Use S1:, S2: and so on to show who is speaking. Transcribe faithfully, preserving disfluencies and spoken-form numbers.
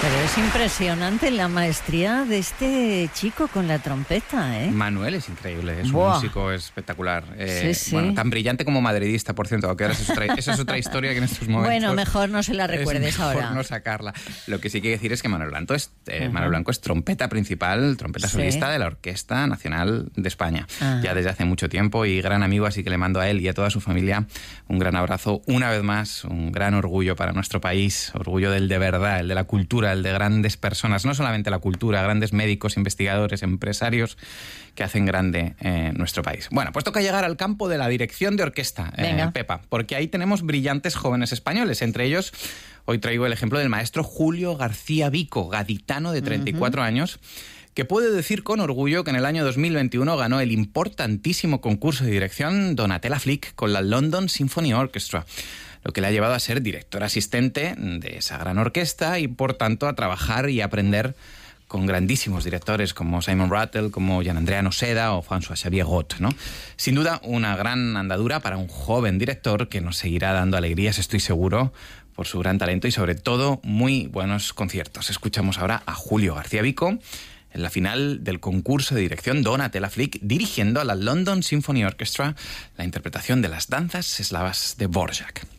S1: Pero es impresionante la maestría de este chico con la trompeta, ¿eh?
S2: Manuel es increíble, es
S1: Buah.
S2: un músico espectacular. Eh,
S1: Sí, sí.
S2: Bueno, tan brillante como madridista, por cierto, aunque ahora esa es otra, esa es otra historia que en estos momentos...
S1: Bueno, mejor no se la recuerdes
S2: es mejor
S1: ahora.
S2: no sacarla. Lo que sí que decir es que Manuel Blanco es, eh,
S1: Ajá.
S2: Manuel Blanco es trompeta principal, trompeta
S1: Sí.
S2: solista de la Orquesta Nacional de España.
S1: Ajá.
S2: Ya desde hace mucho tiempo y gran amigo, así que le mando a él y a toda su familia un gran abrazo. Una vez más, un gran orgullo para nuestro país, orgullo del de verdad, el de la cultura, el de grandes personas, no solamente la cultura, grandes médicos, investigadores, empresarios que hacen grande eh, nuestro país. Bueno, pues toca llegar al campo de la dirección de orquesta, eh, Pepa, porque ahí tenemos brillantes jóvenes españoles. Entre ellos, hoy traigo el ejemplo del maestro Julio García Vico, gaditano de treinta y cuatro uh-huh. años, que puede decir con orgullo que en el año dos mil veintiuno ganó el importantísimo concurso de dirección Donatella Flick con la London Symphony Orchestra, lo que le ha llevado a ser director asistente de esa gran orquesta y, por tanto, a trabajar y aprender con grandísimos directores como Simon Rattle, como Gianandrea Noseda o François-Xavier Gott, ¿no? Sin duda, una gran andadura para un joven director que nos seguirá dando alegrías, estoy seguro, por su gran talento y, sobre todo, muy buenos conciertos. Escuchamos ahora a Julio García Vico en la final del concurso de dirección Donatella Flick, dirigiendo a la London Symphony Orchestra la interpretación de las danzas eslavas de Dvorak.